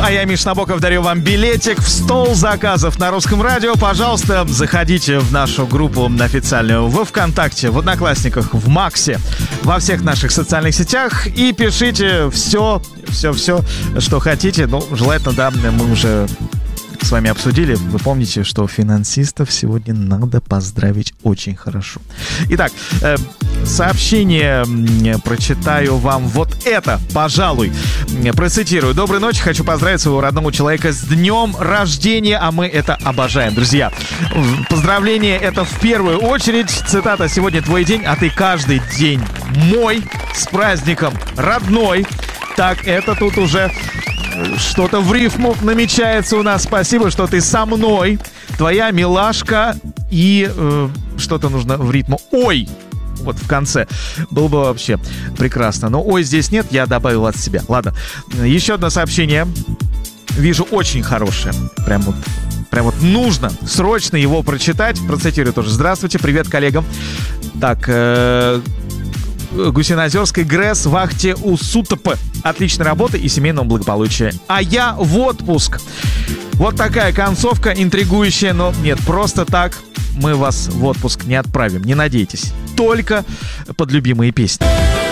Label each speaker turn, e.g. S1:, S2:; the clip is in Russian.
S1: а я, Миш Набоков, дарю вам билетик в стол заказов на Русском радио. Пожалуйста, заходите в нашу группу официальную во ВКонтакте, в Одноклассниках, в Максе, во всех наших социальных сетях и пишите все, что хотите. Ну, желательно, да, мы уже с вами обсудили. Вы помните, что финансистов сегодня надо поздравить очень хорошо. Итак, сообщение прочитаю вам вот это, пожалуй. Процитирую. Доброй ночи, хочу поздравить своего родного человека с днем рождения, а мы это обожаем. Друзья, поздравление это в первую очередь. Цитата: «Сегодня твой день, а ты каждый день мой. С праздником, родной». Так, это тут уже что-то в рифму намечается у нас. Спасибо, что ты со мной. Твоя милашка. И что-то нужно в ритму. Ой! Вот в конце. Было бы вообще прекрасно. Но ой здесь нет, я добавил от себя. Ладно. Еще одно сообщение. Вижу очень хорошее. Прям вот нужно срочно его прочитать. Процитирую тоже. Здравствуйте, привет коллегам. Так, Гусиноозерской ГРЭС вахте у СУТП. Отличной работы и семейного благополучия. А я в отпуск. Вот такая концовка интригующая, но нет, просто так мы вас в отпуск не отправим. Не надейтесь. Только под любимые песни.